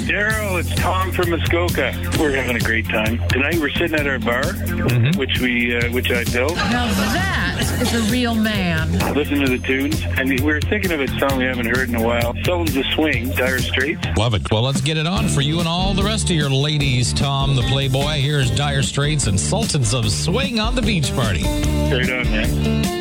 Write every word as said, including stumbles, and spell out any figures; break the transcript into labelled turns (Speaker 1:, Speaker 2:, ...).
Speaker 1: Daryl, it's Tom from Muskoka. We're having a great time. Tonight we're sitting at our bar, mm-hmm. which we uh, which I built.
Speaker 2: Now that is a real man.
Speaker 1: Listen to the tunes, and we were thinking of a song we haven't heard in a while. Sultans of Swing, Dire Straits.
Speaker 3: Love it. Well, let's get it on for you and all the rest of your ladies. Tom, the Playboy. Here's Dire Straits and Sultans of Swing on the Beach Party.
Speaker 1: Straight on, man.